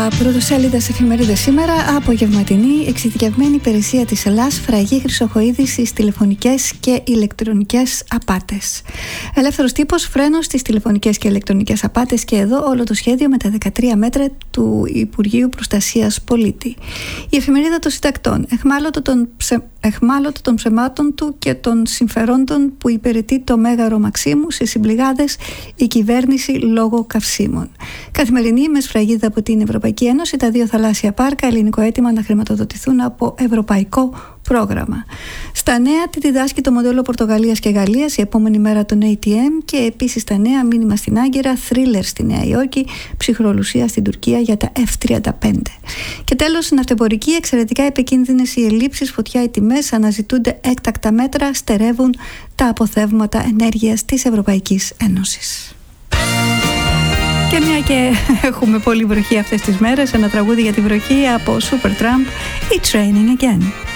Πρωτοσέλιδες εφημερίδες σήμερα. Απογευματινή εξειδικευμένη υπηρεσία της Ελλάς, σφραγή Χρυσοχοΐδη στις τηλεφωνικές και ηλεκτρονικές απάτες. Ελεύθερος τύπος, φρένος στις τηλεφωνικές και ηλεκτρονικές απάτες. Και εδώ όλο το σχέδιο με τα 13 μέτρα του Υπουργείου Προστασίας Πολίτη. Η εφημερίδα των συντακτών, εχμάλωτο των ψεμάτων του και των συμφερόντων που υπηρετεί το Μέγαρο Μαξίμου, σε συμπληγάδες η κυβέρνηση λόγω καυσίμων. Καθημερινή με σφραγίδα από την Ευρωπαϊκή Ένωση, τα δύο θαλάσσια πάρκα, ελληνικό αίτημα να χρηματοδοτηθούν από ευρωπαϊκό πρόγραμμα. Στα νέα, τι διδάσκει το μοντέλο Πορτογαλίας και Γαλλίας, η επόμενη μέρα των ATM, και επίσης στα νέα, μήνυμα στην Άγκυρα, θρίλερ στη Νέα Υόρκη, ψυχρολουσία στην Τουρκία για τα F-35. Και τέλος, ναυτεμπορική, εξαιρετικά επικίνδυνες οι ελλείψεις, φωτιά οι τιμές, αναζητούνται έκτακτα μέτρα, στερεύουν τα αποθέματα ενέργειας της Ευρωπαϊκής Ένωσης. Και μια και έχουμε πολύ βροχή αυτές τις μέρες, ένα τραγούδι για τη βροχή από Supertramp, It's Raining Again.